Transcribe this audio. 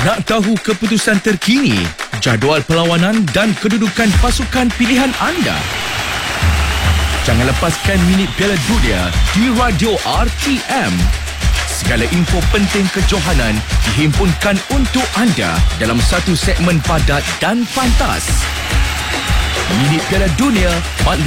Nak tahu keputusan terkini, jadual perlawanan dan kedudukan pasukan pilihan anda? Jangan lepaskan Minit Piala Dunia di Radio RTM. Segala info penting kejohanan dihimpunkan untuk anda dalam satu segmen padat dan pantas. Minit Piala Dunia